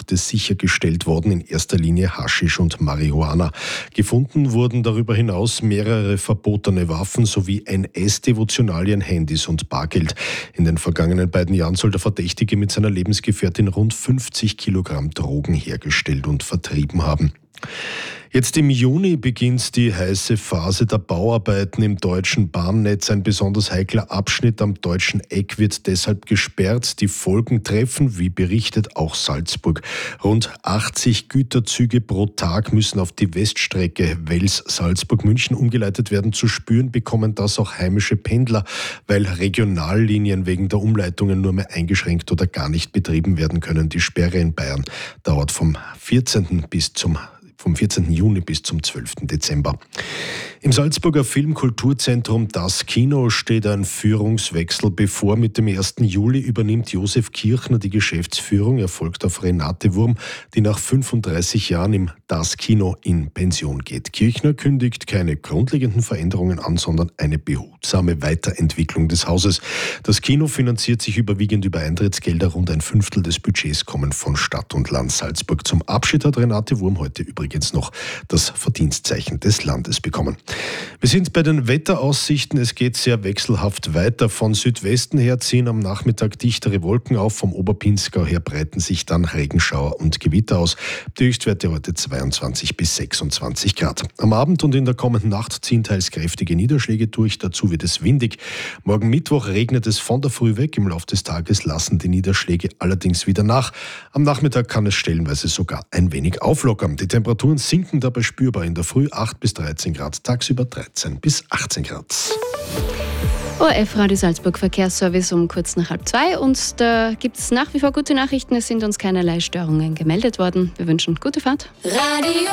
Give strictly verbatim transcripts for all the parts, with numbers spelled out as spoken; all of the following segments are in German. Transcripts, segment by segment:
Produkte sichergestellt worden, in erster Linie Haschisch und Marihuana. Gefunden wurden darüber hinaus mehrere verbotene Waffen sowie N S-Devotionalien, Handys und Bargeld. In den vergangenen beiden Jahren soll der Verdächtige mit seiner Lebensgefährtin rund fünfzig Kilogramm Drogen hergestellt und vertrieben haben. Jetzt im Juni beginnt die heiße Phase der Bauarbeiten im deutschen Bahnnetz. Ein besonders heikler Abschnitt am Deutschen Eck wird deshalb gesperrt. Die Folgen treffen, wie berichtet, auch Salzburg. Rund achtzig Güterzüge pro Tag müssen auf die Weststrecke Wels-Salzburg-München umgeleitet werden. Zu spüren bekommen das auch heimische Pendler, weil Regionallinien wegen der Umleitungen nur mehr eingeschränkt oder gar nicht betrieben werden können. Die Sperre in Bayern dauert vom vierzehnten bis zum vom vierzehnten Juni bis zum zwölften Dezember. Im Salzburger Filmkulturzentrum Das Kino steht ein Führungswechsel bevor. Mit dem ersten Juli übernimmt Josef Kirchner die Geschäftsführung. Er folgt auf Renate Wurm, die nach fünfunddreißig Jahren im Das Kino in Pension geht. Kirchner kündigt keine grundlegenden Veränderungen an, sondern eine behutsame Weiterentwicklung des Hauses. Das Kino finanziert sich überwiegend über Eintrittsgelder. Rund ein Fünftel des Budgets kommen von Stadt und Land Salzburg. Zum Abschied hat Renate Wurm heute übrigens noch das Verdienstzeichen des Landes bekommen. Wir sind bei den Wetteraussichten. Es geht sehr wechselhaft weiter. Von Südwesten her ziehen am Nachmittag dichtere Wolken auf. Vom Oberpinzgau her breiten sich dann Regenschauer und Gewitter aus. Die Höchstwerte heute zweiundzwanzig bis sechsundzwanzig Grad. Am Abend und in der kommenden Nacht ziehen teils kräftige Niederschläge durch. Dazu wird es windig. Morgen Mittwoch regnet es von der Früh weg. Im Laufe des Tages lassen die Niederschläge allerdings wieder nach. Am Nachmittag kann es stellenweise sogar ein wenig auflockern. Die Temperaturen sinken dabei spürbar. In der Früh acht bis dreizehn Grad, tagsüber dreizehn bis achtzehn Grad. O R F Radio Salzburg Verkehrsservice um kurz nach halb zwei und da gibt es nach wie vor gute Nachrichten. Es sind uns keinerlei Störungen gemeldet worden. Wir wünschen gute Fahrt. Radio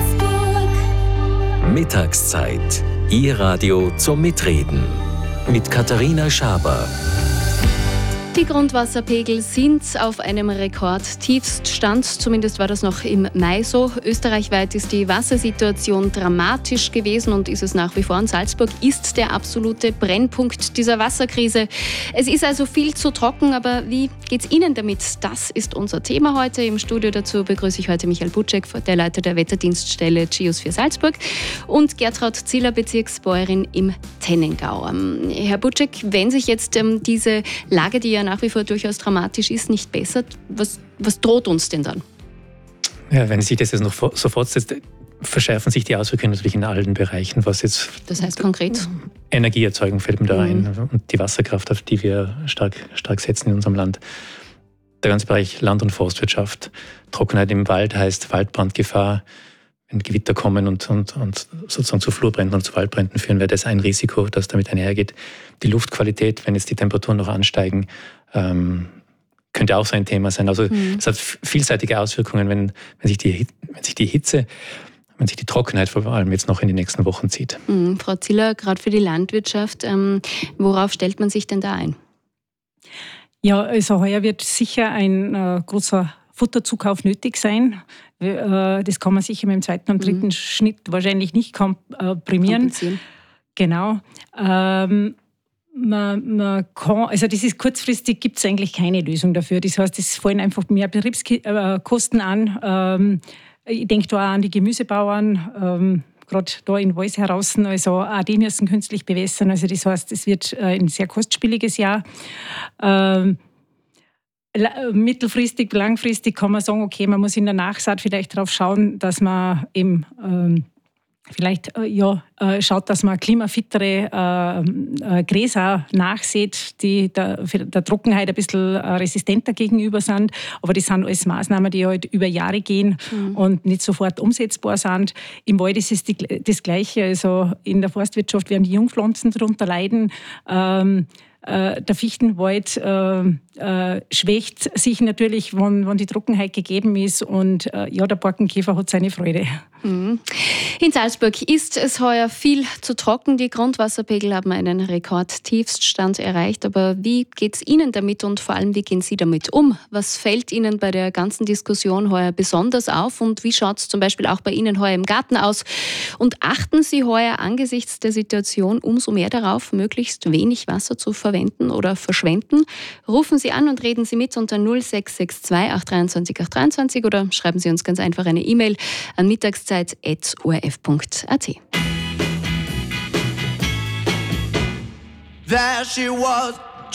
Salzburg. Mittagszeit. Ihr Radio zum Mitreden. Mit Katharina Schaber. Die Grundwasserpegel sind auf einem Rekordtiefststand, zumindest war das noch im Mai so. Österreichweit ist die Wassersituation dramatisch gewesen und ist es nach wie vor. Und Salzburg ist der absolute Brennpunkt dieser Wasserkrise. Es ist also viel zu trocken, aber wie geht es Ihnen damit? Das ist unser Thema heute. Im Studio dazu begrüße ich heute Michael Butschek, der Leiter der Wetterdienststelle GEOS für Salzburg, und Gertraud Ziller, Bezirksbäuerin im Tennengau. Herr Butschek, wenn sich jetzt ähm, diese Lage, die ja nach wie vor durchaus dramatisch ist, nicht bessert, was, was droht uns denn dann? Ja, wenn sich das jetzt noch so fortsetzt, verschärfen sich die Auswirkungen natürlich in allen Bereichen. Was jetzt das heißt konkret? Energieerzeugung fällt mir da rein Mhm. und die Wasserkraft, auf die wir stark, stark setzen in unserem Land. Der ganze Bereich Land- und Forstwirtschaft. Trockenheit im Wald heißt Waldbrandgefahr. Wenn Gewitter kommen und, und, und sozusagen zu Flurbränden und zu Waldbränden führen, wäre das ein Risiko, das damit einhergeht. Die Luftqualität, wenn jetzt die Temperaturen noch ansteigen, ähm, könnte auch so ein Thema sein. Also Mhm. es hat vielseitige Auswirkungen, wenn, wenn, sich die, wenn sich die Hitze, wenn sich die Trockenheit vor allem jetzt noch in die nächsten Wochen zieht. Mhm. Frau Ziller, gerade für die Landwirtschaft, ähm, worauf stellt man sich denn da ein? Ja, also heuer wird sicher ein äh, großer Futterzukauf nötig sein. Äh, das kann man sicher mit dem zweiten und dritten mhm. Schnitt wahrscheinlich nicht komprimieren. Genau. Ähm, man, man kann, also das ist kurzfristig, gibt es eigentlich keine Lösung dafür. Das heißt, es fallen einfach mehr Betriebskosten an. Ähm, ich denke da auch an die Gemüsebauern, ähm, gerade da in Wals heraus, also auch die müssen künstlich bewässern. Also das heißt, es wird ein sehr kostspieliges Jahr. Ähm, mittelfristig, langfristig kann man sagen, okay, man muss in der Nachsaat vielleicht darauf schauen, dass man eben ähm, vielleicht äh, ja, äh, schaut, dass man klimafittere äh, äh, Gräser nachsät, die der, der Trockenheit ein bisschen äh, resistenter gegenüber sind. Aber das sind alles Maßnahmen, die halt über Jahre gehen mhm. und nicht sofort umsetzbar sind. Im Wald ist es die, das Gleiche. Also in der Forstwirtschaft werden die Jungpflanzen darunter leiden. Ähm, äh, der Fichtenwald äh, äh, schwächt sich natürlich, wenn, wenn die Trockenheit gegeben ist. Und äh, ja, der Borkenkäfer hat seine Freude. Mhm. In Salzburg ist es heuer viel zu trocken. Die Grundwasserpegel haben einen Rekordtiefststand erreicht. Aber wie geht es Ihnen damit und vor allem, wie gehen Sie damit um? Was fällt Ihnen bei der ganzen Diskussion heuer besonders auf und wie schaut es zum Beispiel auch bei Ihnen heuer im Garten aus? Und achten Sie heuer angesichts der Situation umso mehr darauf, möglichst wenig Wasser zu verwenden verwenden oder verschwenden. Rufen Sie an und reden Sie mit unter null sechs sechs zwei acht drei zwei acht drei zwei oder schreiben Sie uns ganz einfach eine E-Mail an mittagszeit at o r f punkt a t. There she was.